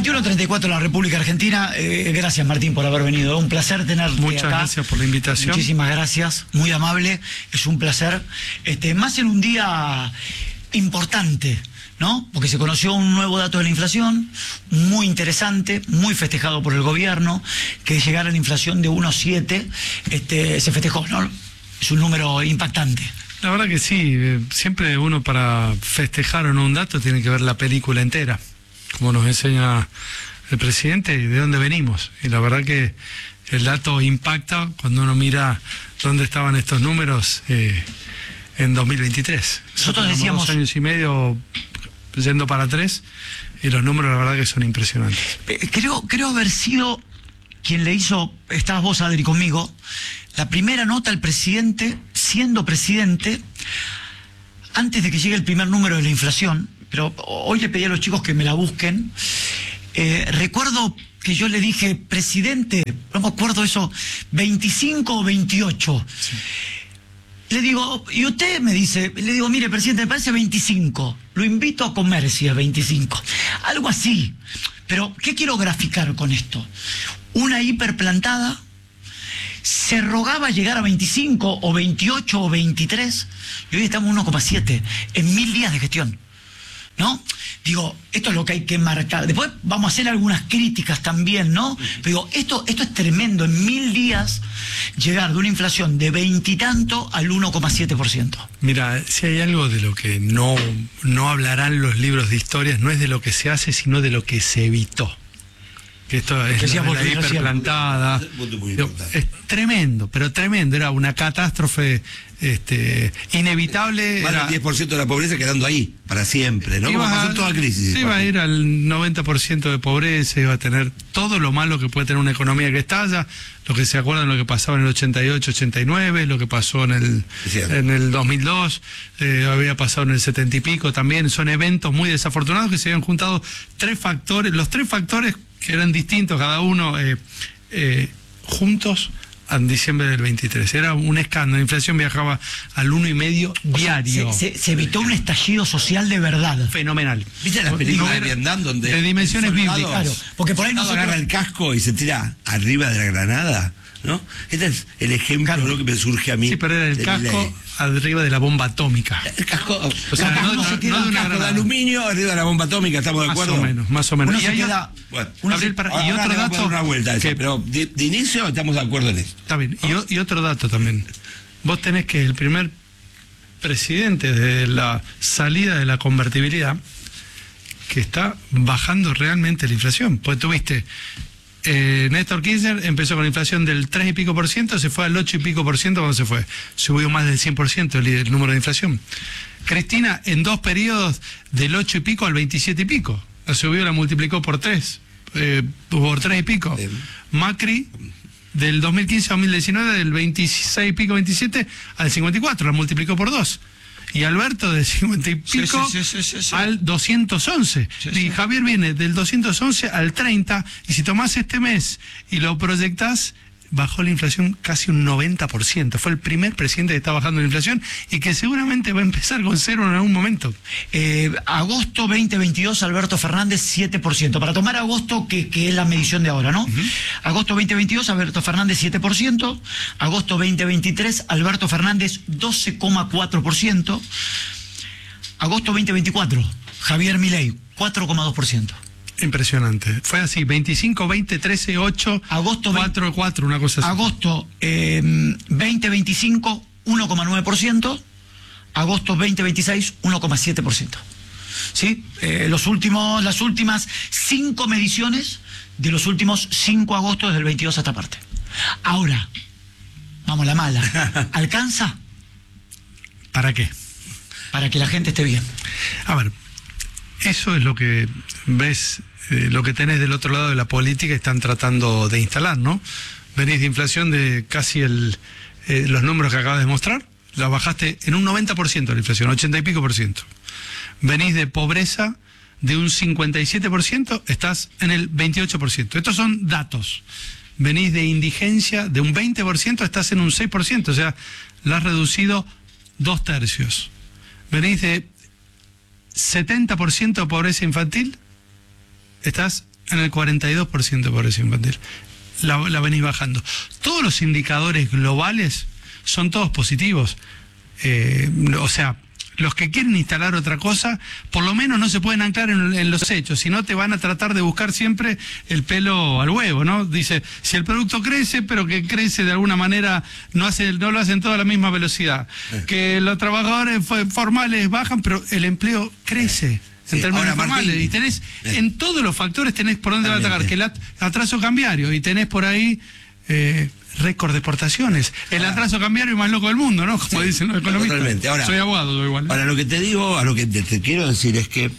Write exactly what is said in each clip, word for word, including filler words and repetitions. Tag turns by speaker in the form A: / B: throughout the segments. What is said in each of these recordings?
A: veintiuno treinta y cuatro en la República Argentina. Eh, gracias, Martín, por haber venido. Un placer tenerte
B: Muchas
A: acá.
B: gracias por la invitación.
A: Muchísimas gracias, muy amable. Es un placer. Este, más en un día importante, ¿no? Porque se conoció un nuevo dato de la inflación, muy interesante, muy festejado por el gobierno, que llegara a la inflación de uno coma siete, este, se festejó, ¿no? Es un número impactante.
B: La verdad que sí, siempre uno para festejar o no un dato tiene que ver la película entera, como nos enseña el presidente, y de dónde venimos. Y la verdad que el dato impacta cuando uno mira dónde estaban estos números eh, en dos mil veintitrés.
A: Nosotros decíamos...
B: dos años y medio yendo para tres, y los números la verdad que son impresionantes.
A: Creo, creo haber sido quien le hizo, estabas vos, Adri, conmigo, la primera nota al presidente, siendo presidente, antes de que llegue el primer número de la inflación, pero hoy le pedí a los chicos que me la busquen. Eh, recuerdo que yo le dije, presidente, no me acuerdo eso, veinticinco o veintiocho. Sí. Le digo, y usted me dice, le digo, mire, presidente, me parece veinticinco, lo invito a comer si es veinticinco. Algo así. Pero, ¿qué quiero graficar con esto? Una hiperplantada, se rogaba llegar a veinticinco o veintiocho o veintitrés, y hoy estamos en uno coma siete, en mil días de gestión, ¿no? Digo, esto es lo que hay que marcar. Después vamos a hacer algunas críticas también, ¿no? Pero digo, esto, esto es tremendo, en mil días llegar de una inflación de veintitanto al uno coma siete por ciento.
B: Mira, si hay algo de lo que no, no hablarán los libros de historias, no es de lo que se hace, sino de lo que se evitó. Que esto es
A: que
B: la, la hiperplantada. Es tremendo, pero tremendo. Era una catástrofe este, inevitable.
C: Más del diez por ciento de la pobreza quedando ahí para siempre, ¿no? Como pasó en toda crisis.
B: Iba a ir al noventa por ciento de pobreza, iba a tener todo lo malo que puede tener una economía que estalla. Lo que se acuerdan lo que pasaba en el ochenta y ocho, ochenta y nueve, lo que pasó en el, en el dos mil dos, eh, había pasado en el setenta y pico también. Son eventos muy desafortunados que se habían juntado tres factores, los tres factores que eran distintos cada uno, eh, eh, juntos en diciembre del veintitrés. Era un escándalo. La inflación viajaba al uno y medio diario.
A: Se, se, se evitó un estallido social de verdad.
B: Fenomenal.
C: ¿Viste las películas de Vietnam donde
B: de dimensiones bíblicas?
A: Claro, porque por ahí no
C: agarra el casco y se tira arriba de la granada, ¿no? Este es el ejemplo, claro, de lo que me surge a mí.
B: Sí, pero era el casco arriba de la bomba atómica.
C: El casco,
B: o sea, no, no,
C: no,
B: no,
C: no,
B: no
C: de un casco de aluminio arriba de la bomba atómica, ¿estamos de acuerdo?
B: Más o menos, más o menos.
A: Uno
B: y
A: se
B: hay
A: queda,
C: bueno,
B: Gabriel, para, y otro dato,
C: una vuelta esa,
B: que,
C: pero de, de inicio estamos de acuerdo en esto.
B: Está bien. Y, y otro dato también. Vos tenés que el primer presidente de la salida de la convertibilidad que está bajando realmente la inflación. Pues tuviste Eh, Néstor Kirchner empezó con inflación del tres y pico por ciento, se fue al ocho y pico por ciento cuando se fue. Subió más del cien por ciento el, el número de inflación. Cristina, en dos periodos, del ocho y pico al veintisiete y pico. La subió, la multiplicó por tres, eh, por tres y pico. Eh. Macri, del dos mil quince a dos mil diecinueve, del veintiséis y pico, veintisiete, al cincuenta y cuatro, la multiplicó por dos. Y Alberto de cincuenta y pico sí, sí, sí, sí, sí. al doscientos once. Sí, sí. Y Javier viene del doscientos once al treinta, y si tomás este mes y lo proyectás, bajó la inflación casi un noventa por ciento. Fue el primer presidente que está bajando la inflación y que seguramente va a empezar con cero en algún momento.
A: Eh, agosto veinte veintidós, Alberto Fernández, siete por ciento. Para tomar agosto, que, que es la medición de ahora, ¿no? Uh-huh. Agosto veinte veintidós, Alberto Fernández, siete por ciento. Agosto veinte veintitrés, Alberto Fernández, doce coma cuatro por ciento. Agosto veinte veinticuatro, Javier Milei, cuatro coma dos por ciento.
B: Impresionante. Fue así, veinticinco, veinte, trece, ocho,
A: agosto,
B: cuatro, cuatro, una cosa así.
A: Agosto eh, veinte veinticinco, uno coma nueve por ciento. Agosto veinte veintiséis, uno coma siete por ciento. ¿Sí? Eh, los últimos, las últimas cinco mediciones de los últimos cinco agostos desde el veintidós hasta parte. Ahora, vamos a la mala. ¿Alcanza?
B: ¿Para qué?
A: Para que la gente esté bien.
B: A ver, eso es lo que ves, eh, lo que tenés del otro lado de la política, están tratando de instalar, ¿no? Venís de inflación de casi el, eh, los números que acabas de mostrar, la bajaste en un noventa por ciento la inflación, ochenta y pico por ciento. Venís de pobreza de un cincuenta y siete por ciento, estás en el veintiocho por ciento. Estos son datos. Venís de indigencia de un veinte por ciento, estás en un seis por ciento, o sea, la has reducido dos tercios. Venís de setenta por ciento de pobreza infantil, estás en el cuarenta y dos por ciento de pobreza infantil. La, la venís bajando. Todos los indicadores globales son todos positivos. Eh, o sea, los que quieren instalar otra cosa, por lo menos no se pueden anclar en, en los hechos, sino te van a tratar de buscar siempre el pelo al huevo, ¿no? Dice, si el producto crece, pero que crece de alguna manera, no hace, no lo hacen toda a la misma velocidad. Eh. Que los trabajadores formales bajan, pero el empleo crece. Sí. En términos Ahora, formales, Martín, y tenés, eh. en todos los factores tenés por dónde va a atacar, que el atraso cambiario, y tenés por ahí eh, récord de exportaciones, el ahora, atraso cambiario más loco del mundo, ¿no? Como sí, dicen los economistas. Totalmente. Ahora, soy abogado igual. ¿eh?
C: Ahora lo que te digo, a lo que te, te quiero decir es que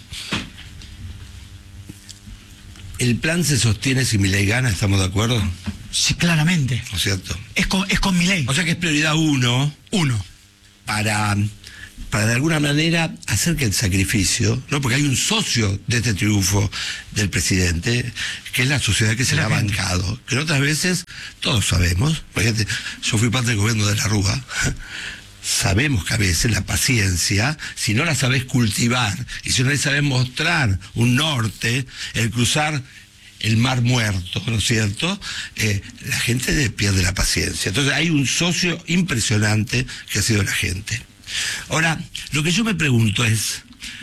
C: el plan se sostiene si Milei gana, ¿estamos de acuerdo?
A: Sí, claramente.
C: ¿No es cierto?
A: Es con, es con Milei.
C: O sea que es prioridad uno.
A: Uno.
C: Para... para de alguna manera hacer que el sacrificio, ¿no? Porque hay un socio de este triunfo del presidente, que es la sociedad que se le ha bancado, que otras veces, todos sabemos, fíjate, yo fui parte del gobierno de la Rúa, sabemos que a veces la paciencia, si no la sabés cultivar, y si no le sabés mostrar un norte, el cruzar el mar muerto, ¿no es cierto? Eh, la gente pierde la paciencia. Entonces hay un socio impresionante que ha sido la gente. Ahora, lo que yo me pregunto es,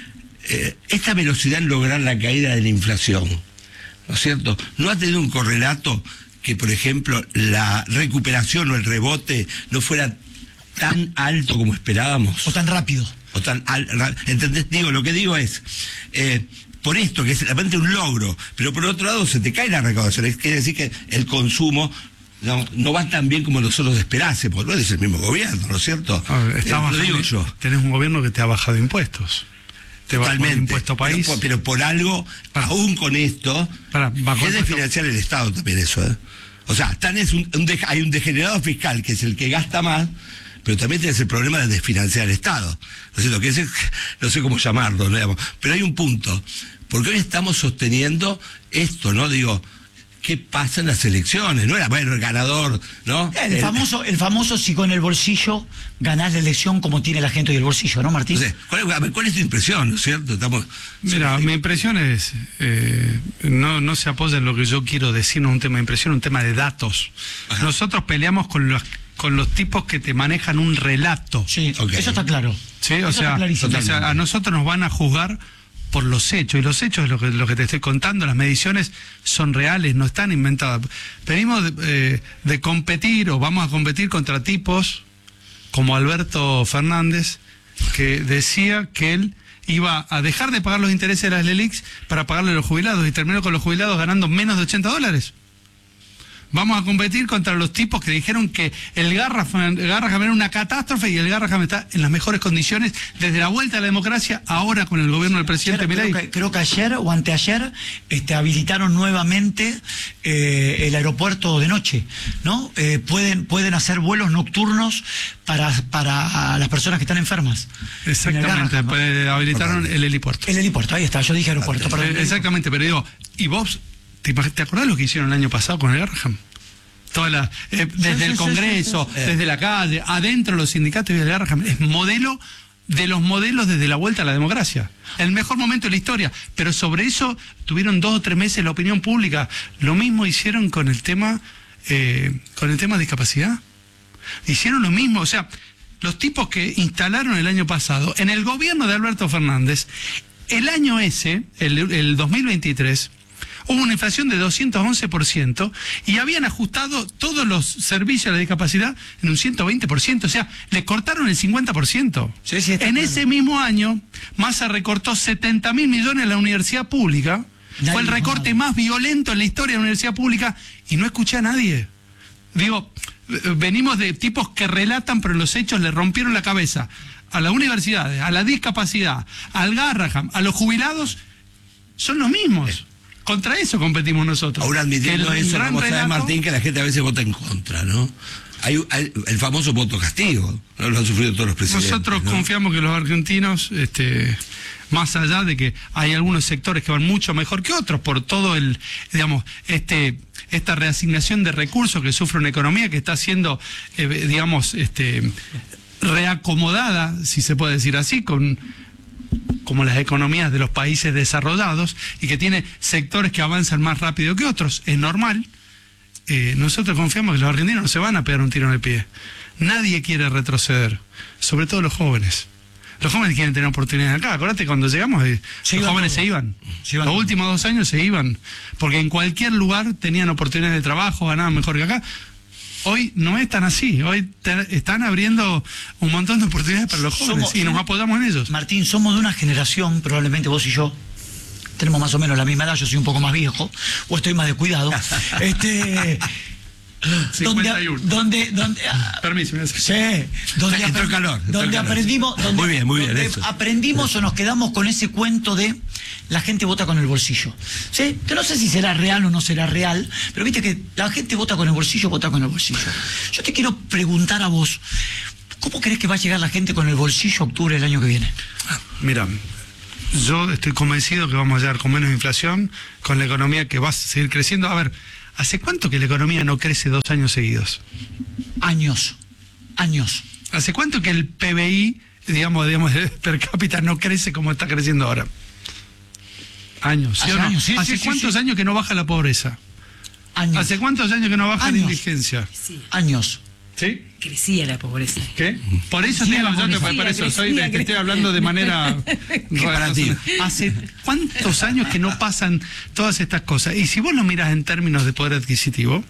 C: eh, esta velocidad en lograr la caída de la inflación, ¿no es cierto? ¿No ha tenido un correlato que, por ejemplo, la recuperación o el rebote no fuera tan alto como esperábamos?
A: O tan rápido.
C: O tan al, ¿entendés? Digo, lo que digo es, eh, por esto, que es realmente un logro, pero por otro lado se te cae la recaudación, quiere decir que el consumo No, no va tan bien como nosotros esperásemos, no es el mismo gobierno, ¿no es cierto?
B: Ver, está eh, bajando, lo digo yo. Tenés un gobierno que te ha bajado impuestos. Te
C: Totalmente.
B: Bajó el impuesto país.
C: Pero, pero por algo, para, aún con esto, para, bajo es de financiar el Estado también eso, ¿eh? O sea, tan es un, un de, hay un degenerado fiscal que es el que gasta más, pero también tienes el problema de desfinanciar el Estado. ¿No es cierto? Que es, no sé cómo llamarlo, ¿no? Pero hay un punto, porque hoy estamos sosteniendo esto, ¿no? Digo, ¿qué pasa en las elecciones? No era, bueno, el ganador, ¿no?
A: El, el famoso, el famoso si con el bolsillo ganás la elección como tiene la gente hoy el bolsillo, ¿no, Martín?
C: No sé, ¿cuál, es, ¿cuál es tu impresión, no es cierto? Estamos...
B: Mira, mi impresión es, eh, no, no se apoya en lo que yo quiero decir, no es un tema de impresión, es un tema de datos. Ajá. Nosotros peleamos con los, con los tipos que te manejan un relato.
A: Sí, okay. Eso está claro.
B: Sí, o sea, o sea, a nosotros nos van a juzgar por los hechos, y los hechos es lo que, lo que te estoy contando, las mediciones son reales, no están inventadas. Venimos de, eh, de competir, o vamos a competir contra tipos como Alberto Fernández, que decía que él iba a dejar de pagar los intereses de las LELIQs para pagarle a los jubilados, y terminó con los jubilados ganando menos de ochenta dólares. Vamos a competir contra los tipos que dijeron que el Garrahan, el Garrahan era una catástrofe, y el Garrahan está en las mejores condiciones desde la vuelta a la democracia, ahora con el gobierno del presidente Milei.
A: Creo, creo que ayer o anteayer este, habilitaron nuevamente eh, el aeropuerto de noche, ¿no? Eh, pueden, pueden hacer vuelos nocturnos para, para las personas que están enfermas.
B: Exactamente, pues, habilitaron el helipuerto.
A: El helipuerto, ahí está, yo dije aeropuerto.
B: Ah, eh, exactamente, pero digo, y vos... ¿Te, ¿Te acordás lo que hicieron el año pasado con el Garrahan? Toda la, eh, desde sí, el sí, Congreso, sí, sí, sí. desde la calle, adentro de los sindicatos y el Garrahan. Es modelo de los modelos desde la vuelta a la democracia. El mejor momento de la historia. Pero sobre eso tuvieron dos o tres meses la opinión pública. Lo mismo hicieron con el tema, eh, con el tema de discapacidad. Hicieron lo mismo. O sea, los tipos que instalaron el año pasado, en el gobierno de Alberto Fernández, el año ese, el, el dos mil veintitrés, hubo una inflación de doscientos once por ciento y habían ajustado todos los servicios a la discapacidad en un ciento veinte por ciento, o sea, le cortaron el cincuenta por ciento. Sí, sí, en claro. Ese mismo año, Massa recortó setenta mil millones a la universidad pública, nadie, fue el recorte no. más violento en la historia de la universidad pública, y no escuché a nadie. Digo, venimos de tipos que relatan, pero en los hechos le rompieron la cabeza a las universidades, a la discapacidad, al Garrahan, a los jubilados, son los mismos. Eh. Contra eso competimos nosotros.
C: Ahora admitiendo eso, como relato... sabe Martín, que la gente a veces vota en contra, ¿no? Hay, hay el famoso voto castigo, ¿no? Lo han sufrido todos los presidentes.
B: Nosotros
C: ¿no?
B: confiamos que los argentinos, este, más allá de que hay algunos sectores que van mucho mejor que otros por todo el, digamos, este, esta reasignación de recursos que sufre una economía que está siendo, eh, digamos, este, reacomodada, si se puede decir así, con como las economías de los países desarrollados y que tiene sectores que avanzan más rápido que otros, es normal. Eh, nosotros confiamos que los argentinos no se van a pegar un tiro en el pie. Nadie quiere retroceder, sobre todo los jóvenes. Los jóvenes quieren tener oportunidades acá. Acordate, cuando llegamos, eh, los jóvenes se iban. Se iban. Los últimos dos años se iban, porque en cualquier lugar tenían oportunidades de trabajo, ganaban mejor que acá. Hoy no es tan así. Hoy te, están abriendo un montón de oportunidades para los jóvenes somos, y nos apoyamos en ellos.
A: Martín, somos de una generación, probablemente vos y yo, tenemos más o menos la misma edad, yo soy un poco más viejo, o estoy más descuidado. este...
B: cincuenta y uno.
A: Donde, donde, donde,
B: Permiso, me hace.
A: Sí, donde,
C: entró
A: aprend,
C: calor, entró
A: donde
C: calor.
A: aprendimos, donde,
C: muy bien, muy bien,
A: donde
C: eso.
A: aprendimos o nos quedamos con ese cuento de la gente vota con el bolsillo. ¿Sí? Que no sé si será real o no será real, pero viste que la gente vota con el bolsillo, vota con el bolsillo. Yo te quiero preguntar a vos, ¿cómo crees que va a llegar la gente con el bolsillo octubre del año que viene?
B: Mira, yo estoy convencido que vamos a llegar con menos inflación, con la economía que va a seguir creciendo. A ver, ¿hace cuánto que la economía no crece dos años seguidos?
A: Años, años.
B: ¿Hace cuánto que el P B I, digamos, digamos per cápita no crece como está creciendo ahora? Años, ¿sí
A: Hace
B: o no?
A: años, sí,
B: ¿Hace
A: sí,
B: cuántos
A: sí, sí.
B: años que no baja la pobreza?
A: Años.
B: ¿Hace cuántos años que no baja
A: Años.
B: la indigencia?
D: Sí,
A: Años.
B: ¿Sí?
D: crecía la pobreza.
B: ¿Qué? Por eso
A: Sí,
B: te digo,
A: la
B: yo te,
A: pobreza.
B: por eso
D: Crecía,
B: soy de- te
D: crecía.
B: estoy hablando de manera
C: Comparativa.
B: hace cuántos años que no pasan todas estas cosas. Y si vos lo miras en términos de poder adquisitivo,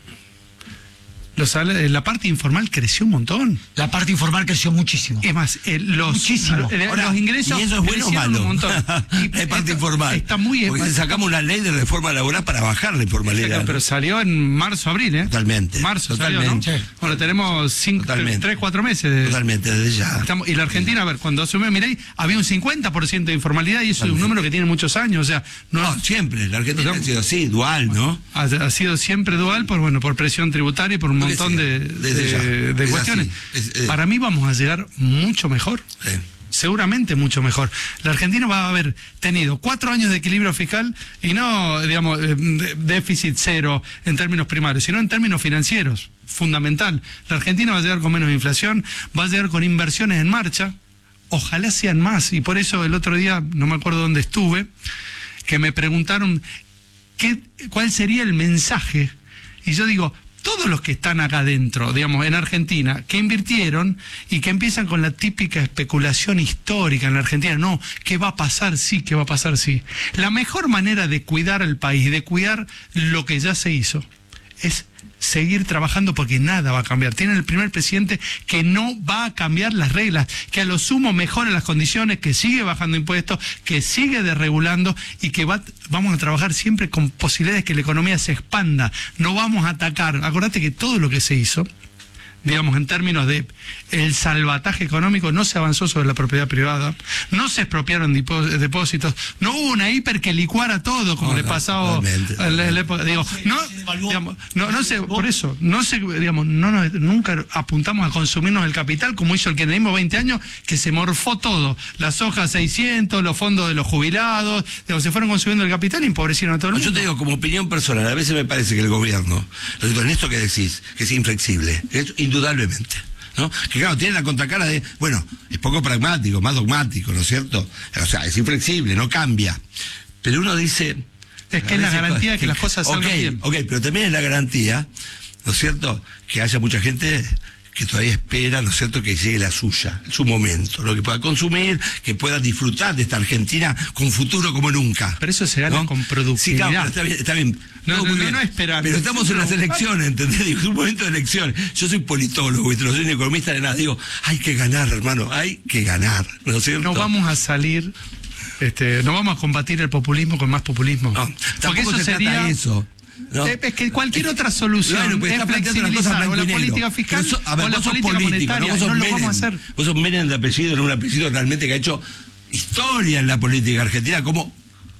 B: los sal- la parte informal creció un montón.
A: La parte informal creció muchísimo.
B: Es más, eh, los,
A: Muchísimo.
B: eh,
C: Ahora,
B: los ingresos
C: ¿y eso es bueno o
B: crecieron
C: malo?
B: un montón. Y
C: Es parte
B: esto
C: informal.
B: Está muy
C: Porque sacamos una ley de reforma laboral para bajar la informalidad.
B: Exacto, pero salió en marzo, abril, ¿eh?
C: Totalmente.
B: Marzo,
C: Totalmente.
B: salió, ¿no? Bueno, tenemos cinco,
C: Totalmente.
B: tres, cuatro meses. De,
C: Totalmente, desde ya.
B: Estamos, y la Argentina, a ver, cuando asumió Milei, había un cincuenta por ciento de informalidad y eso es un número que tiene muchos años. O sea, no,
C: No, siempre. La Argentina
B: Digamos-
C: ha sido así, dual, ¿no?
B: ha, ha sido siempre dual por bueno por presión tributaria y por un
C: Porque
B: montón
C: sí,
B: de,
C: desde
B: de-
C: ya.
B: de
C: Es
B: cuestiones.
C: así, es- es-
B: Para mí vamos a llegar mucho mejor.
C: Sí.
B: Seguramente mucho mejor. La Argentina va a haber tenido cuatro años de equilibrio fiscal y no, digamos, eh, de- déficit cero en términos primarios, sino en términos financieros. Fundamental. La Argentina va a llegar con menos inflación, va a llegar con inversiones en marcha. Ojalá sean más. Y por eso el otro día, no me acuerdo dónde estuve, que me preguntaron qué, cuál sería el mensaje. Y yo digo, todos los que están acá adentro, digamos, en Argentina, que invirtieron y que empiezan con la típica especulación histórica en la Argentina, no, ¿qué va a pasar? Sí, ¿qué va a pasar? Sí. La mejor manera de cuidar al país, de cuidar lo que ya se hizo, es seguir trabajando porque nada va a cambiar. Tienen el primer presidente que no va a cambiar las reglas, que a lo sumo mejore las condiciones, que sigue bajando impuestos, que sigue desregulando y que va, vamos a trabajar siempre con posibilidades que la economía se expanda. No vamos a atacar. Acordate que todo lo que se hizo, digamos, en términos de el salvataje económico, no se avanzó sobre la propiedad privada, no se expropiaron dipo- depósitos, no hubo una hiper que licuara todo, como
C: No,
B: le
C: no,
B: pasaba
C: totalmente,
B: en la, en la época. Digo,
A: Se-
B: no,
A: se devaluó.
B: digamos, no, no
A: Se
B: se,
A: devaluó.
B: por eso, no se, digamos, no nos- nunca apuntamos a consumirnos el capital como hizo el kirchnerismo veinte años, que se morfó todo, las hojas seiscientos, los fondos de los jubilados, digamos, se fueron consumiendo el capital y empobrecieron a todo el
C: No,
B: mundo.
C: yo te digo, como opinión personal, a veces me parece que el gobierno, lo digo, en esto que decís, que es inflexible, es indudablemente, ¿no? Que claro, tiene la contracara de, bueno, es poco pragmático, más dogmático, ¿no es cierto? O sea, es inflexible, no cambia. Pero uno dice...
B: Es que
C: a
B: es la
C: veces,
B: garantía de que las cosas salgan
C: ok,
B: bien.
C: Ok, pero también es la garantía, ¿no es cierto?, que haya mucha gente que todavía espera, ¿no es cierto?, que llegue la suya, su momento, lo que pueda consumir, que pueda disfrutar de esta Argentina con futuro como nunca.
B: Pero eso se gana
C: ¿no?
B: con productividad.
C: Sí, claro, pero está bien, está bien.
B: No,
C: Todo
B: no,
C: muy
B: no,
C: bien.
B: no esperar.
C: Pero estamos en
B: No.
C: las elecciones, ¿entendés? Digo, es un momento de elecciones. Yo soy politólogo, ¿viste? No soy ni economista ni nada. Digo, hay que ganar, hermano, hay que ganar, ¿no es cierto?
B: No vamos a salir, este, no vamos a combatir el populismo con más populismo.
C: No,
B: Porque
C: tampoco
B: eso
C: se
B: sería
C: trata de eso. ¿no?
B: Eh, Es que cualquier otra solución
C: Claro, pues
B: es
C: está planteando las cosas
B: flexibilizar
C: blanco
B: o la
C: y negro.
B: política fiscal
C: Pero so- a ver,
B: o la
C: vos sos
B: política
C: político,
B: monetaria.
C: Vos sos
B: No lo
C: Menem.
B: vamos a hacer.
C: Vos sos Menem de apellido, no un apellido realmente que ha hecho historia en la política argentina como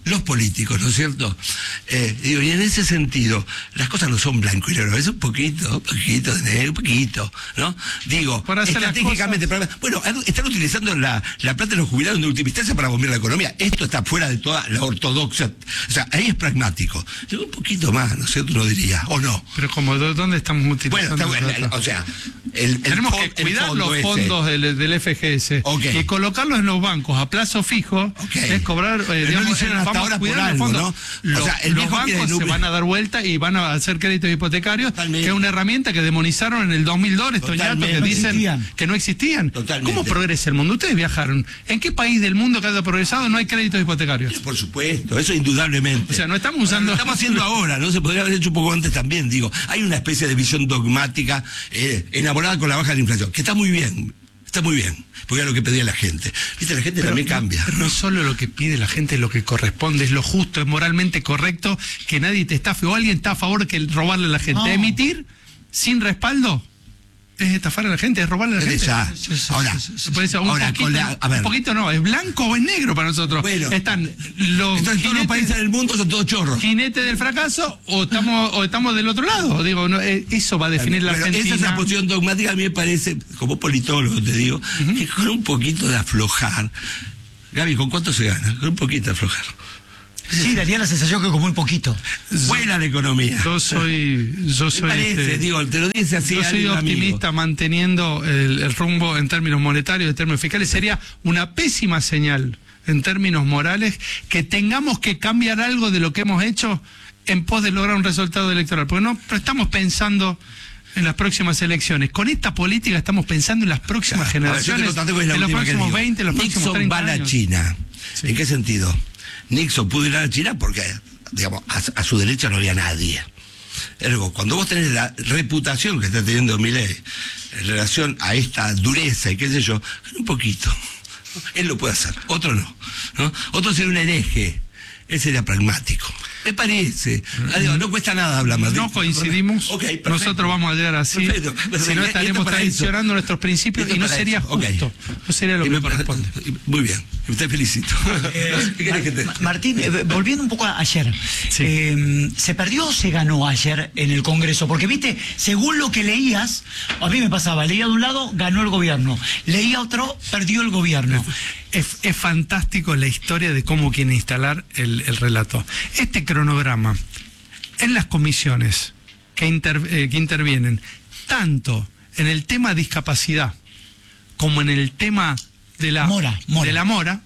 C: los políticos, ¿no es cierto? Eh, digo, y en ese sentido, las cosas no son blanco y negro, es un poquito, un poquito de negro, un poquito, ¿no? Digo,
B: Para hacer
C: estratégicamente,
B: las
C: para, bueno, están utilizando la, la plata de los jubilados en última instancia para bombear la economía. Esto está fuera de toda la ortodoxia. O sea, ahí es pragmático. Digo, un poquito más, ¿no es cierto? Uno diría, o no.
B: Pero como, ¿dónde estamos utilizando?
C: Bueno, está,
B: plata?
C: o sea, el, el
B: tenemos
C: fond,
B: que cuidar
C: fondo
B: los
C: ese.
B: fondos del, del F G S
C: Okay.
B: y colocarlos en los bancos a plazo fijo,
C: Okay.
B: es cobrar, eh,
C: Pero
B: digamos,
C: no hicieron hasta
B: vamos a
C: ahora
B: cuidar
C: por
B: los
C: algo,
B: fondos.
C: ¿no?
B: Los,
C: O sea, el
B: los
C: viejo quiere
B: bancos se
C: nube.
B: van a dar vuelta y van a hacer créditos hipotecarios,
C: Totalmente.
B: que es una herramienta que demonizaron en el dos mil dos estos ñatos que
C: Totalmente.
B: dicen
A: No existían.
B: que no existían.
C: Totalmente.
B: ¿Cómo progresa el mundo? Ustedes viajaron. ¿En qué país del mundo que haya progresado no hay créditos hipotecarios?
C: Por supuesto, eso indudablemente.
B: O sea, no estamos usando...
C: Lo estamos haciendo ahora, ¿no? Se podría haber hecho un poco antes también, digo. Hay una especie de visión dogmática, eh, enamorada con la baja de la inflación, que está muy bien, está muy bien, porque es lo que pedía la gente. Viste, la gente
B: Pero
C: también
B: no,
C: cambia.
B: Pero no es solo lo que pide la gente, es lo que corresponde, es lo justo, es moralmente correcto, que nadie te estafe o alguien está a favor de robarle a la gente.
A: No.
B: Emitir sin respaldo es estafar a la gente, es robarle a la
C: Desde
B: gente.
C: ya. Ahora,
B: Por eso, un,
C: ahora,
B: poquito,
C: con la- a ver.
B: un poquito no, es blanco o es negro para nosotros.
C: Bueno.
B: Están los
C: entonces todos los países
B: jinetes,
C: del mundo son todos chorros.
B: jinetes del fracaso o estamos o estamos del otro lado. Digo, no, eh, eso va a definir la
C: Pero
B: Argentina.
C: esa es la posición dogmática, a mí me parece, como politólogo te digo, que con un poquito de aflojar. Gaby, ¿con cuánto se gana? Con un poquito de aflojar.
A: Sí, daría la sensación que con muy poquito.
C: Buena la economía.
B: Yo soy, yo
C: Me
B: soy
C: parece,
B: este,
C: digo, te lo dice así.
B: Yo soy
C: alguien amigo.
B: optimista manteniendo el, el rumbo en términos monetarios, en términos fiscales. Sería una pésima señal en términos morales que tengamos que cambiar algo de lo que hemos hecho en pos de lograr un resultado electoral. Porque no, no estamos pensando en las próximas elecciones. Con esta política estamos pensando en las próximas
C: Claro. A ver, yo te
B: generaciones,
C: contate cuál es la
B: en los
C: última que
B: próximos
C: digo.
B: veinte, en los próximos
C: Nixon
B: treinta
C: va a la
B: años.
C: China.
B: Sí.
C: ¿En qué sentido? Nixon pudo ir a la China porque, digamos, a, a su derecha no había nadie. Ergo, cuando vos tenés la reputación que está teniendo Milei en relación a esta dureza y qué sé yo, un poquito. Él lo puede hacer, otro no. ¿no? Otro sería un hereje, él sería pragmático. Me parece. Ah, digo, no cuesta nada hablar más de
B: No
C: esto.
B: coincidimos.
C: Ok, perfecto.
B: Nosotros vamos a llegar así.
C: Perfecto, perfecto.
B: Si no,
C: Esto
B: estaremos
C: para
B: traicionando
C: eso.
B: nuestros principios
C: Esto
B: y no
C: para
B: sería
C: eso. Ok.
B: justo. No sería lo
C: Y
B: que
C: me-
B: corresponde.
C: Muy bien, te felicito.
A: Eh,
C: ¿Qué querés que te-
A: Ma- Martín, eh, volviendo un poco a ayer,
B: Sí.
A: eh, ¿se perdió o se ganó ayer en el Congreso? Porque, viste, según lo que leías, a mí me pasaba, leía de un lado, ganó el gobierno, leía otro, perdió el gobierno.
B: Es, es fantástico la historia de cómo quieren instalar el, el relato. Este cronograma, en las comisiones que, inter- eh, que intervienen, tanto en el tema discapacidad como en el tema de la
A: Mora, Mora.
B: de la mora,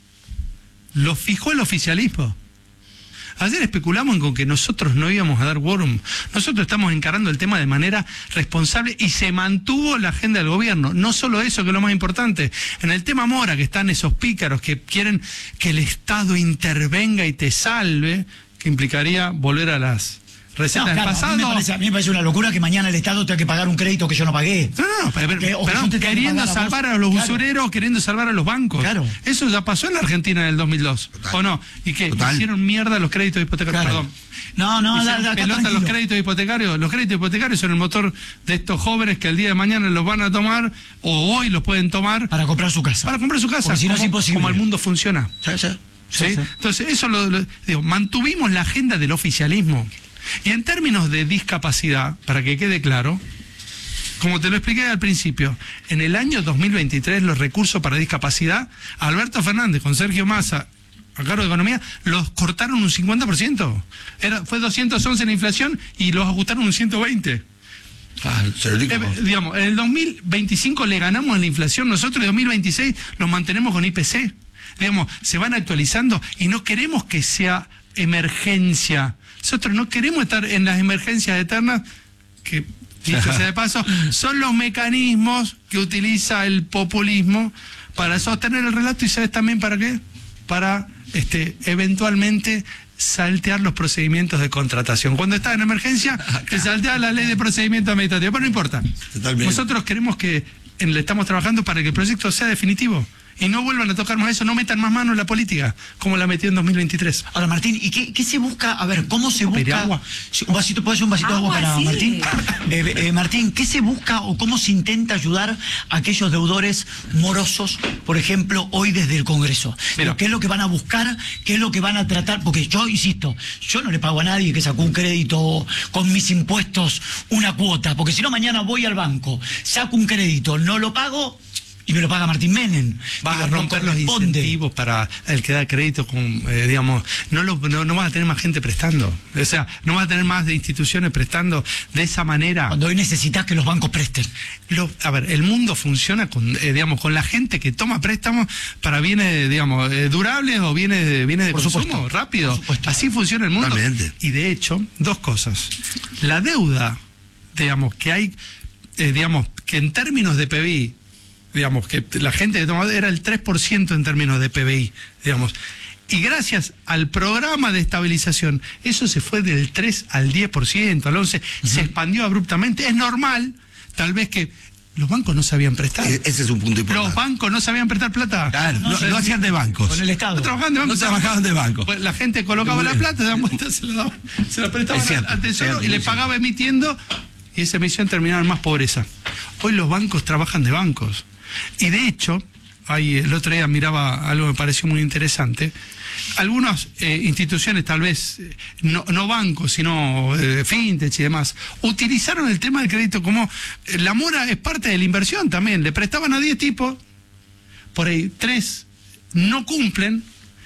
B: lo fijó el oficialismo. Ayer especulamos con que nosotros no íbamos a dar quórum. Nosotros estamos encarando el tema de manera responsable y se mantuvo la agenda del gobierno. No solo eso, que es lo más importante. En el tema Mora, que están esos pícaros que quieren que el Estado intervenga y te salve, que implicaría volver a las
A: No,
B: recetas
A: claro,
B: del pasado.
A: a, mí me parece, a mí me parece una locura que mañana el Estado tenga que pagar un crédito que yo no pagué.
B: No, no, no, pero,
A: Que- o que
B: perdón,
A: yo te tenga que
B: queriendo
A: pagar a vos.
B: salvar a los
A: Claro.
B: usureros, queriendo salvar a los bancos.
A: Claro.
B: Eso ya pasó en la Argentina en el dos mil dos,
C: Total.
B: ¿o no? ¿Y qué?
C: Total.
B: Hicieron mierda los créditos hipotecarios,
A: Claro.
B: perdón.
A: No, no,
B: Hicieron
A: da, da,
B: pelota
A: tranquilo.
B: los créditos hipotecarios. Los créditos hipotecarios son el motor de estos jóvenes que el día de mañana los van a tomar, o hoy los pueden tomar,
A: Para comprar su casa.
B: para comprar su casa.
A: Porque si no es
B: como,
A: imposible.
B: como el mundo funciona.
A: Sí, sí.
B: ¿Sí?
A: Sí, sí.
B: Entonces, eso lo, lo- digo, mantuvimos la agenda del oficialismo. Y en términos de discapacidad, para que quede claro, como te lo expliqué al principio, en el año dos mil veintitrés los recursos para discapacidad, Alberto Fernández con Sergio Massa a cargo de Economía, los cortaron un cincuenta por ciento. Era, fue doscientos once la inflación y los ajustaron un ciento veinte.
C: Ah, se lo digo.
B: Eh, digamos, en el dos mil veinticinco le ganamos a la inflación, nosotros en dos mil veintiséis los mantenemos con I P C. Digamos, se van actualizando y no queremos que sea emergencia. Nosotros no queremos estar en las emergencias eternas, que, dicho sea de paso, son los mecanismos que utiliza el populismo para sostener el relato. ¿Y sabes también para qué? Para este, eventualmente saltear los procedimientos de contratación. Cuando estás en emergencia, te saltea la ley de procedimiento administrativo, pero no importa.
C: Totalmente.
B: Nosotros queremos que en- le estamos trabajando para que el proyecto sea definitivo y no vuelvan a tocar más eso, no metan más mano en la política, como la metió en dos mil veintitrés.
A: Ahora, Martín, ¿y qué, qué se busca? A ver, ¿cómo se
B: ¿Pedir
A: busca?
B: agua?
A: Sí, un vasito, ¿puede ser un vasito de agua
D: Agua,
A: para
D: sí.
A: Martín? Eh, eh, Martín, ¿qué se busca o cómo se intenta ayudar a aquellos deudores morosos, por ejemplo, hoy desde el Congreso?
B: Mira.
A: ¿Qué es lo que van a buscar? ¿Qué es lo que van a tratar? Porque yo, insisto, yo no le pago a nadie que sacó un crédito con mis impuestos una cuota, porque si no mañana voy al banco, saco un crédito, no lo pago y me lo paga Martín Menem.
B: Vas
A: Digo,
B: a
A: no
B: romper los
A: corresponde.
B: incentivos para el que da crédito, con, eh, digamos, no, lo, no, no vas a tener más gente prestando. O sea, no vas a tener más de instituciones prestando de esa manera.
A: Cuando hoy necesitas que los bancos presten.
B: Lo, a ver, el mundo funciona con, eh, digamos, con la gente que toma préstamos para bienes, digamos, eh, durables o bienes, bienes de
A: Por
B: consumo
A: supuesto.
B: rápido.
A: Por supuesto.
B: Así funciona el mundo.
C: Totalmente.
B: Y de hecho, dos cosas. La deuda, digamos, que hay, eh, digamos, que en términos de P B I, digamos, que la gente que tomaba era el tres por ciento en términos de P B I, digamos. Y gracias al programa de estabilización, eso se fue del tres al diez por ciento, al once por ciento, uh-huh. Se expandió abruptamente. Es normal, tal vez que los bancos no sabían prestar.
C: E- Ese es un punto importante.
B: Los bancos no sabían prestar plata.
C: Claro, no, no hacían de bancos.
A: Con el Estado.
B: No trabajaban de banco.
C: No trabajaban de banco.
B: Pues la gente colocaba la plata, se daban vuelta, se la, daban, se la prestaban
C: Es cierto,
B: al tesoro
C: cierto,
B: y le
C: es
B: pagaba emitiendo, y esa emisión terminaba en más pobreza. Hoy los bancos trabajan de bancos. Y de hecho, ahí el otro día miraba algo que me pareció muy interesante. Algunas eh, instituciones, tal vez eh, no, no bancos, sino eh, fintech y demás, utilizaron el tema del crédito como eh, la mora es parte de la inversión también. Le prestaban a diez tipos, por ahí tres no cumplen,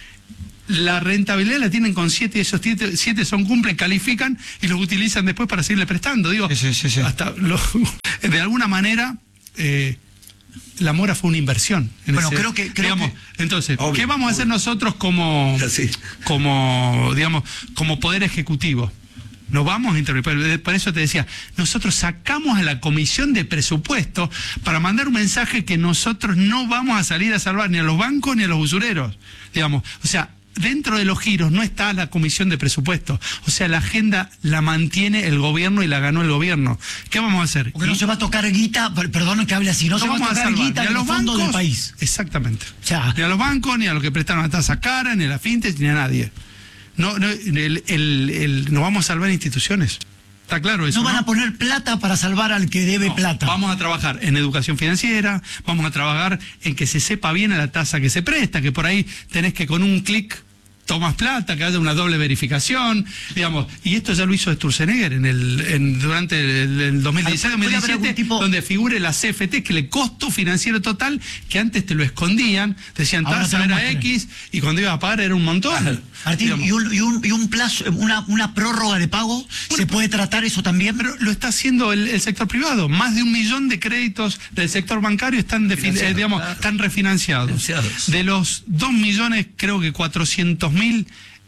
B: la rentabilidad la tienen con siete y esos siete, siete son cumplen, califican y los utilizan después para seguirle prestando. Digo,
A: Sí, sí, sí, sí.
B: hasta lo- de alguna manera eh, la mora fue una inversión. en
A: Bueno,
B: ese-
A: creo que- creo
B: digamos,
A: que-
B: entonces,
C: Obvio,
B: ¿qué vamos a hacer
C: obvio.
B: nosotros como,
C: Sí.
B: como, digamos, como poder ejecutivo? No vamos a interrumpir. Por eso te decía, nosotros sacamos a la comisión de presupuesto para mandar un mensaje que nosotros no vamos a salir a salvar ni a los bancos ni a los usureros. Digamos, o sea, dentro de los giros no está la comisión de presupuesto. O sea, la agenda la mantiene el gobierno y la ganó el gobierno. ¿Qué vamos a hacer?
A: Porque no se va a tocar guita, per- perdón que hable así, no,
B: No
A: se va a
B: vamos a
A: tocar
B: salvar
A: guita
B: ni a
A: en
B: los
A: el fondo
B: bancos
A: del país.
B: Exactamente.
A: O sea,
B: Ni a los bancos, ni a los que prestaron la tasa cara, ni a la fintech, ni a nadie. No, no, el, el, el- no vamos a salvar instituciones. Está claro eso.
A: no van
B: ¿no?
A: a poner plata para salvar al que debe
B: No,
A: plata.
B: Vamos a trabajar en educación financiera, vamos a trabajar en que se sepa bien a la tasa que se presta, que por ahí tenés que con un clic tomas plata, que haya una doble verificación, digamos, y esto ya lo hizo Sturzenegger en el, en, durante el, el dos mil dieciséis dos mil
A: ¿Puede haber
B: diecisiete,
A: algún tipo-
B: donde figure la C F T, que el costo financiero total, que antes te lo escondían, decían
A: Ahora
B: tasa
A: te lo
B: era
A: muestran.
B: X, y cuando ibas a pagar era un montón.
A: Martín,
B: Digamos.
A: y un, y, un, y un plazo, una, una prórroga de pago, ¿se puede tratar eso también?
B: Pero lo está haciendo el, el sector privado. Más de un millón de créditos del sector bancario están, defin-
C: Financiados,
B: eh, digamos,
C: claro.
B: están refinanciados.
C: Financiados.
B: De los dos millones, creo que cuatrocientos mil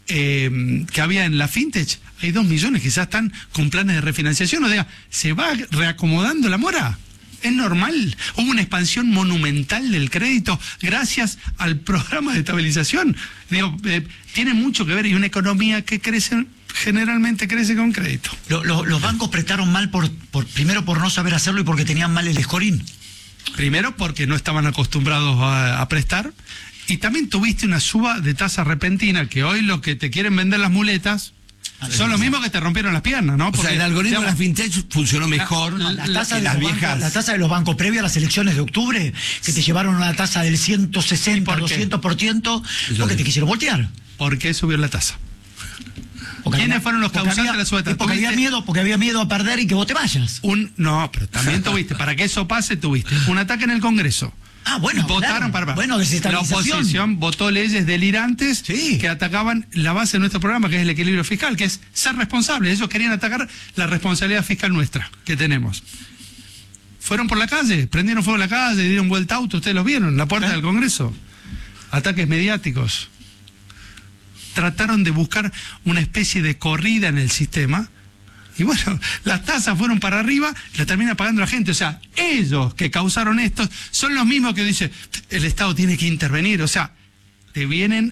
B: eh, que había en la fintech, hay dos millones que ya están con planes de refinanciación. O sea, se va reacomodando la mora. Es normal. Hubo una expansión monumental del crédito gracias al programa de estabilización. Digo, eh, tiene mucho que ver, y una economía que crece, generalmente crece con crédito.
A: Lo- lo- los bancos prestaron mal, por, por primero por no saber hacerlo y porque tenían mal el escorín.
B: Primero porque no estaban acostumbrados a, a prestar, y también tuviste una suba de tasa repentina, que hoy los que te quieren vender las muletas son los mismos que te rompieron las piernas, ¿no?
C: O sea, el algoritmo de la fintech funcionó mejor
A: La
C: que
A: tasa, de
C: las
A: los bancos,
C: viejas.
A: la tasa de los bancos previa a las elecciones de octubre, que te llevaron a una tasa del ciento sesenta,
B: ¿Y por qué?
A: doscientos por ciento,
C: Eso
A: porque
C: sí.
A: te quisieron voltear.
B: ¿Por qué subió la tasa?
A: Porque
B: ¿Quiénes
A: había-
B: fueron los
A: porque
B: causantes
A: había-
B: de la suba de tasa?
A: Porque había
B: ¿Tuviste?
A: miedo, porque había miedo a perder y que vos te vayas.
B: Un, no, pero también tuviste, para que eso pase, tuviste un ataque en el Congreso.
A: Ah, bueno,
B: Votaron
A: claro.
B: para, para.
A: Bueno,
B: La
A: desestabilización.
B: oposición votó leyes delirantes
A: Sí.
B: que atacaban la base de nuestro programa, que es el equilibrio fiscal, que es ser responsable. Ellos querían atacar la responsabilidad fiscal nuestra, que tenemos. Fueron por la calle, prendieron fuego en la calle, dieron vuelta a auto, ustedes los vieron, en la puerta
A: ¿Eh?
B: del Congreso. Ataques mediáticos. Trataron de buscar una especie de corrida en el sistema. Y bueno, las tasas fueron para arriba, la termina pagando la gente. O sea, ellos que causaron esto son los mismos que dicen, el Estado tiene que intervenir. O sea, te vienen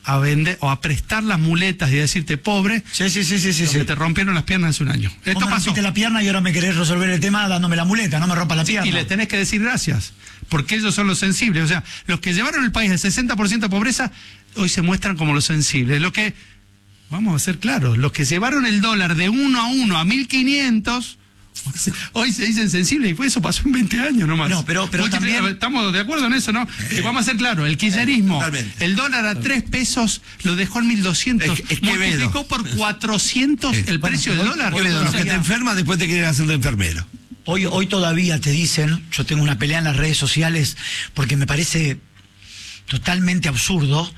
B: a vender o a prestar las muletas y a decirte pobre,
A: Sí, sí, sí, sí, sí. sí.
B: que te rompieron las piernas hace un año.
A: Vos
B: Esto
A: me
B: pasó.
A: rompiste la pierna y ahora me querés resolver el tema dándome la muleta, no me rompas la pierna.
B: Y le tenés que decir gracias, porque ellos son los sensibles. O sea, los que llevaron el país al sesenta por ciento de pobreza, hoy se muestran como los sensibles. Lo que, vamos a ser claros, los que llevaron el dólar de uno a uno a mil quinientos... Hoy se dicen sensibles y fue eso pasó en veinte años nomás.
A: No, pero, pero
B: Porque
A: también...
B: estamos de acuerdo en eso, ¿no? Eh, vamos a ser claros, el kirchnerismo,
C: Totalmente.
B: el dólar a tres pesos lo dejó en mil doscientos,
C: Es- es que
B: multiplicó
C: Vedo.
B: por cuatrocientos el
A: Bueno,
B: precio del
A: hoy-
B: dólar.
A: hoy
C: Los
A: no
C: que
A: sé,
C: te
A: ya.
C: enferman después te quieren hacer de enfermero.
A: Hoy, hoy todavía te dicen, yo tengo una pelea en las redes sociales porque me parece totalmente absurdo.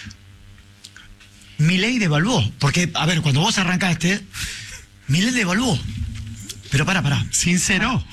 A: Milei devaluó, porque, a ver, cuando vos arrancaste, Milei devaluó. Pero pará, pará,
B: Sincero.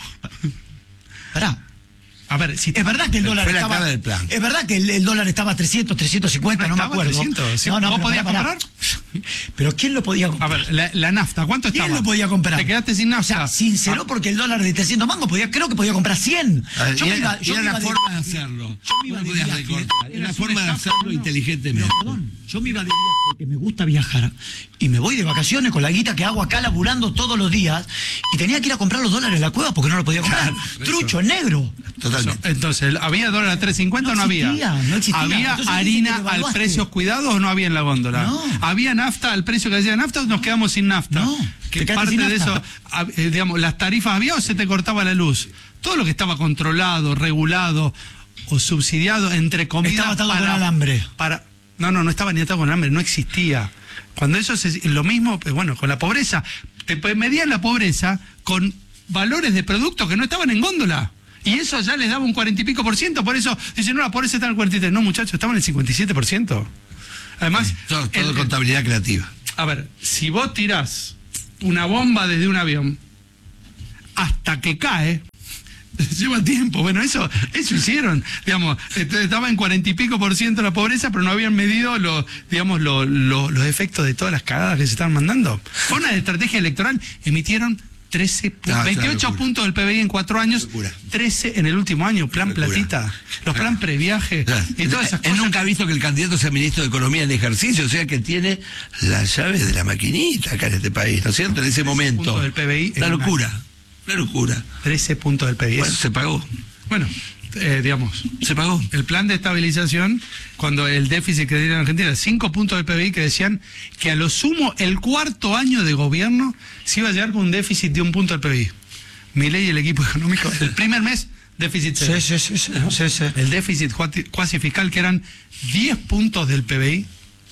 A: pará.
B: A ver, si
A: Es verdad que el dólar
C: Fue la
A: estaba...
C: cara del plan.
A: Es verdad que el, el dólar estaba a trescientos, trescientos cincuenta, no,
B: No
A: me
B: estaba
A: acuerdo.
B: trescientos, ¿sí?
A: No, no,
B: ¿Vos
A: pero
B: podías
A: pará, pará.
B: comprar?
A: Pero ¿quién lo podía
B: A
A: comprar?
B: ver, la, la nafta, ¿cuánto
A: ¿Quién
B: estaba?
A: lo podía comprar?
B: Te quedaste sin nafta.
A: O sea, sincero, porque el dólar de trescientos mangos podía, creo que podía comprar cien.
C: Ah,
A: Yo
C: y
A: me
C: era,
A: iba, yo
C: era
A: me
C: la
A: iba de
C: forma de
A: viaje.
C: hacerlo.
A: Yo me iba
C: No
A: de
C: podías
A: viaje.
C: recortar. Era
B: Era
C: la forma de
B: una
C: hacerlo
B: estafa, ¿no?
C: inteligentemente.
A: Pero, perdón, yo me iba de viaje, que me gusta viajar, y me voy de vacaciones con la guita que hago acá laburando todos los días, y tenía que ir a comprar los dólares en la cueva porque no lo podía comprar.
C: Claro,
A: Trucho, negro.
C: Totalmente.
B: Entonces, ¿había dólar a tres cincuenta o no
A: No
B: había?
A: existía, no existía.
B: ¿Había
A: Entonces dicen
B: harina
A: que
B: al
A: devaluaste.
B: precios cuidados o no había en la góndola?
A: No.
B: ¿Había nafta al precio que decía nafta o nos quedamos sin nafta?
A: No,
B: Que
A: te quedaste
B: parte
A: sin
B: de
A: nafta.
B: eso, ah, eh, digamos, ¿las tarifas había o se te cortaba la luz? Todo lo que estaba controlado, regulado o subsidiado, entre comillas,
A: Estaba atado con alambre.
B: Para, no, no, no estaba ni atado con alambre, no existía. Cuando eso es lo mismo, pues, bueno, con la pobreza, te medían la pobreza con valores de productos que no estaban en góndola. Y eso ya les daba un cuarenta y pico por ciento. Por eso dicen, no, la pobreza está en el cuarenta y tres. No, muchachos, estaba en el cincuenta y siete por ciento. Además,
C: Todo, todo
B: el-
C: contabilidad creativa.
B: a ver, si vos tirás una bomba desde un avión hasta que cae, lleva tiempo. Bueno, eso eso hicieron. Digamos, est- estaba en cuarenta y pico por ciento la pobreza, pero no habían medido los, digamos, lo- lo- los efectos de todas las cagadas que se estaban mandando. Fue una estrategia electoral, emitieron trece, pu-
C: Ah, es una
B: veintiocho
C: locura.
B: puntos del P B I en cuatro años,
C: Locura.
B: trece en el último año, plan
C: Locura.
B: platita, los plan previaje
C: Claro.
B: y todas esas
C: Él
B: cosas.
C: nunca ha visto que el candidato sea ministro de Economía en ejercicio, o sea que tiene las llaves de la maquinita acá en este país, ¿no es cierto? En ese momento.
B: puntos del P B I
C: Una
B: en un
C: locura, una locura.
B: trece puntos del P B I.
C: Bueno, se pagó,
B: Bueno, eh, digamos,
C: se pagó.
B: el plan de estabilización, cuando el déficit que tenía en Argentina, cinco puntos del P B I que decían que a lo sumo el cuarto año de gobierno se iba a llegar con un déficit de un punto del P B I. Milei y el equipo económico, el primer mes, déficit cero.
A: Sí, sí, sí, sí, sí, sí.
B: El déficit cuati- cuasi fiscal, que eran diez puntos del P B I,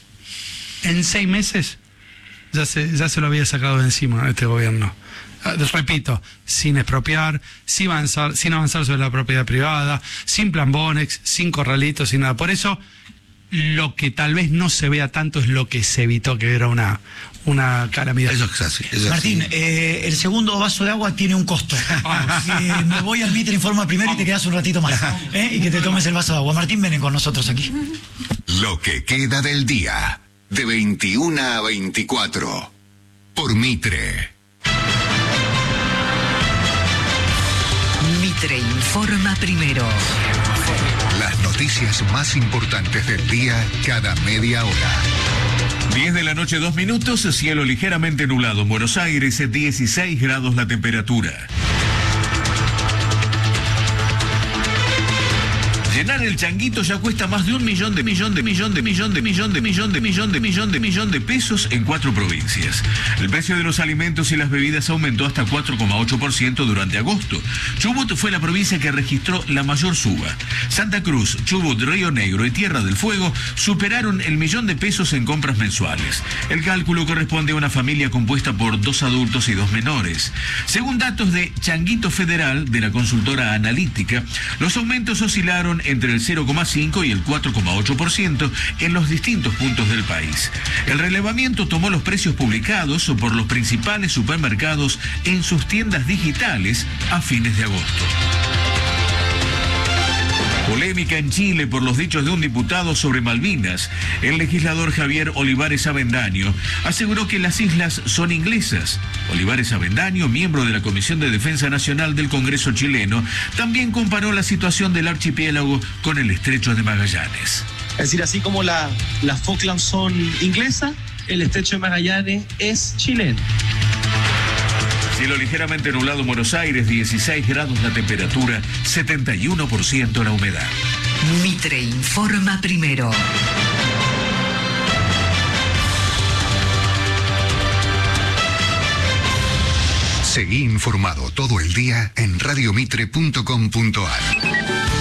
B: en seis meses ya se, ya se lo había sacado de encima este gobierno. Ah, repito, sin expropiar, sin avanzar, sin avanzar sobre la propiedad privada, sin plan Bonex, sin corralitos, sin nada. Por eso, lo que tal vez no se vea tanto es lo que se evitó, que era una, una calamidad.
C: Eso es así. Eso es
A: Martín,
C: así.
A: eh, el segundo vaso de agua tiene un costo. Eh, me voy al Mitre Informa primero y te quedas un ratito más. ¿eh? Y que te tomes el vaso de agua. Martín, ven con nosotros aquí.
D: Lo que queda del día, de veintiuna a veinticuatro, por Mitre.
E: Mitre informa primero.
D: Las noticias más importantes del día cada media hora.
F: diez de la noche, dos minutos, cielo ligeramente nublado en Buenos Aires, dieciséis grados la temperatura. Llenar el changuito ya cuesta más de un millón de millón de millón de millón de millón de millón de millón de millón de millón de pesos en cuatro provincias. El precio de los alimentos y las bebidas aumentó hasta cuatro coma ocho por ciento durante agosto. Chubut fue la provincia que registró la mayor suba. Santa Cruz, Chubut, Río Negro y Tierra del Fuego superaron el millón de pesos en compras mensuales. El cálculo corresponde a una familia compuesta por dos adultos y dos menores. Según datos de Changuito Federal, de la consultora analítica, los aumentos oscilaron entre el cero coma cinco y el cuatro coma ocho por ciento en los distintos puntos del país. El relevamiento tomó los precios publicados por los principales supermercados en sus tiendas digitales a fines de agosto. Polémica en Chile por los dichos de un diputado sobre Malvinas. El legislador Javier Olivares Avendaño aseguró que las islas son inglesas. Olivares Avendaño, miembro de la Comisión de Defensa Nacional del Congreso chileno, también comparó la situación del archipiélago con el Estrecho de Magallanes.
G: Es decir, así como la, las Falklands son inglesas, el estrecho de Magallanes es chileno.
F: Cielo ligeramente nublado en Buenos Aires, dieciséis grados la temperatura, setenta y uno por ciento la humedad.
E: Mitre informa primero.
D: Seguí informado todo el día en radiomitre punto com punto ar.